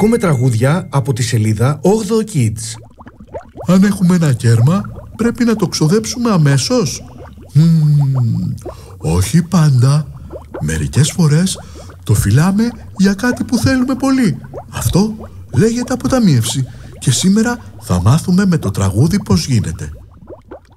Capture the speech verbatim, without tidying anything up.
Ακούμε τραγούδια από τη σελίδα όγδοο Kids. Αν έχουμε ένα κέρμα, πρέπει να το ξοδέψουμε αμέσως. Μμμ, όχι πάντα. Μερικές φορές το φυλάμε για κάτι που θέλουμε πολύ. Αυτό λέγεται αποταμίευση. Και σήμερα θα μάθουμε με το τραγούδι πώς γίνεται.